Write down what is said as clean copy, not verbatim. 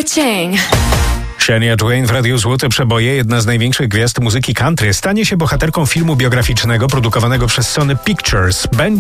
Ka-ching. Shania Twain w Radiu Złote Przeboje, jedna z największych gwiazd muzyki country, stanie się bohaterką filmu biograficznego produkowanego przez Sony Pictures.